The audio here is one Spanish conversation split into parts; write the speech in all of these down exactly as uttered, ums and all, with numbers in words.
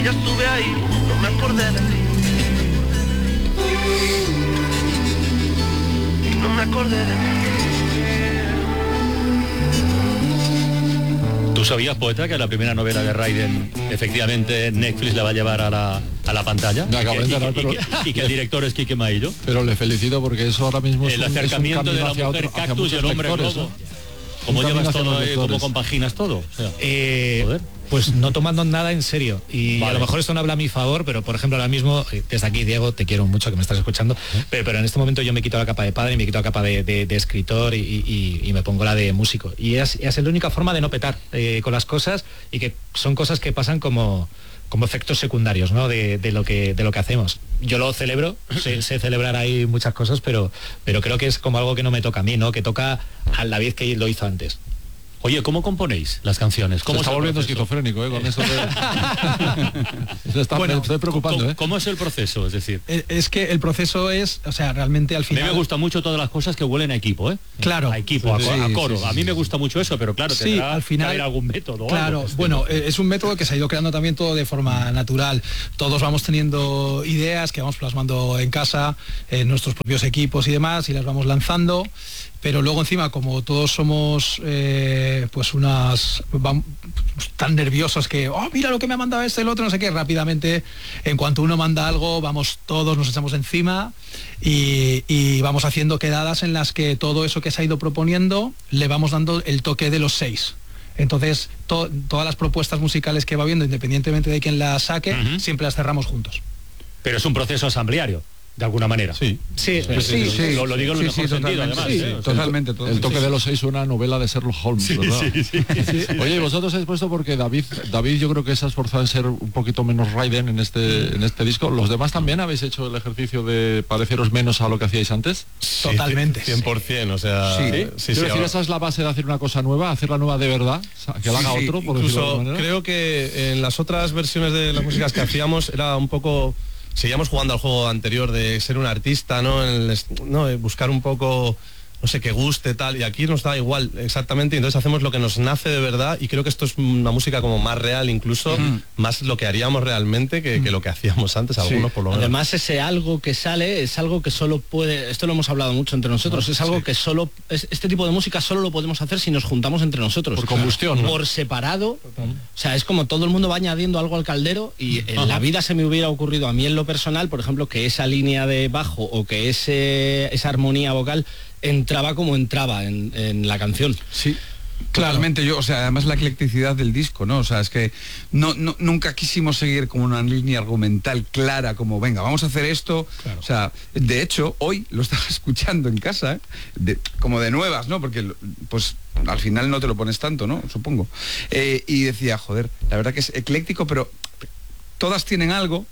ya estuve ahí, no me acordé de ti. No me acordé de ti. ¿Tú sabías, poeta, que la primera novela de Raiden efectivamente Netflix la va a llevar a la, a la pantalla? Me acabo de enterar, y, pero... y, y, y que el director es Quique Maillo. Pero le felicito porque eso ahora mismo es el un, acercamiento es un de la mujer otro, cactus y el hombre lectores, globo. ¿eh? ¿Cómo llevas todo, eh, cómo compaginas todo? O sea, eh, pues no tomando nada en serio. Y vale. A lo mejor esto no habla a mi favor, pero por ejemplo ahora mismo, desde aquí, Diego, te quiero mucho que me estás escuchando, ¿Eh? pero, pero en este momento yo me quito la capa de padre y me quito la capa de, de, de escritor y, y, y me pongo la de músico. Y es, es la única forma de no petar eh, con las cosas y que son cosas que pasan como... como efectos secundarios, ¿no? De, de lo que de lo que hacemos. Yo lo celebro, sé, sé celebrar ahí muchas cosas, pero pero creo que es como algo que no me toca a mí, ¿no? Que toca al David que lo hizo antes. Oye, ¿cómo componéis las canciones? ¿Cómo se está volviendo esquizofrénico, ¿eh? Con eso de... se está, bueno, me estoy preocupando, ¿cómo, ¿eh? ¿Cómo es el proceso? Es decir... Es que el proceso es, o sea, realmente al final... A mí me gustan mucho todas las cosas que huelen a equipo, ¿eh? Claro. A equipo, sí, a, a coro. Sí, sí, a mí me gusta mucho eso, pero claro, sí, al final, que haber algún método. Claro, algo, bueno, es un método que se ha ido creando también todo de forma natural. Todos vamos teniendo ideas que vamos plasmando en casa, en nuestros propios equipos y demás, y las vamos lanzando. Pero luego encima, como todos somos eh, pues unas vamos, tan nerviosos que, oh, mira lo que me ha mandado este, el otro, no sé qué, rápidamente, en cuanto uno manda algo, vamos todos, nos echamos encima y, y vamos haciendo quedadas en las que todo eso que se ha ido proponiendo le vamos dando el toque de los seis. Entonces, to, todas las propuestas musicales que va viendo, independientemente de quién las saque, uh-huh. siempre las cerramos juntos. Pero es un proceso asambleario. De alguna manera. Sí. Sí, sí, sí, sí, sí. Lo, lo digo en el sí, mejor sí, sentido, además. Sí, ¿eh? Totalmente. El, el toque de los seis, una novela de Sherlock Holmes, sí, ¿verdad? Sí, sí, sí, sí. Oye, vosotros habéis puesto porque David, David yo creo que se ha esforzado en ser un poquito menos Raiden en este, en este disco. ¿Los demás también habéis hecho el ejercicio de pareceros menos a lo que hacíais antes? Sí, totalmente. cien por ciento, o sea... Sí, sí, sí, decir, esa es la base de hacer una cosa nueva, hacerla nueva de verdad, que la haga sí, otro, por incluso creo que en las otras versiones de las músicas que hacíamos era un poco... Seguíamos jugando al juego anterior de ser un artista, ¿no? El, ¿no? Buscar un poco, no sé, que guste, tal, y aquí nos da igual exactamente, y entonces hacemos lo que nos nace de verdad, y creo que esto es una música como más real, incluso, mm. más lo que haríamos realmente que, que lo que hacíamos antes, algunos sí. por lo menos. Además, ese algo que sale es algo que solo puede, esto lo hemos hablado mucho entre nosotros, no, es algo sí. que solo, es, este tipo de música solo lo podemos hacer si nos juntamos entre nosotros. Por combustión, ¿no? Por separado, Total. O sea, es como todo el mundo va añadiendo algo al caldero, y en Ajá. la vida se me hubiera ocurrido a mí en lo personal, por ejemplo, que esa línea de bajo o que ese, esa armonía vocal entraba como entraba en, en la canción. Sí, claramente yo, o sea, además la eclecticidad del disco, ¿no? O sea, es que no, no nunca quisimos seguir como una línea argumental clara, como venga, vamos a hacer esto. Claro. O sea, de hecho, hoy lo estaba escuchando en casa, ¿eh? de, como de nuevas, ¿no? Porque pues al final no te lo pones tanto, ¿no? Supongo. Eh, y decía, joder, la verdad que es ecléctico, pero todas tienen algo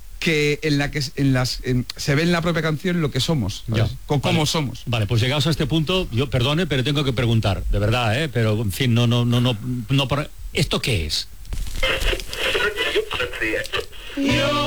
que en la que en las en, se ve en la propia canción lo que somos, ya. Con cómo vale. somos. Vale, pues llegados a este punto, yo perdone, pero tengo que preguntar, de verdad, ¿eh? Pero en fin, no, no, no, no, no, ¿esto qué es? Yo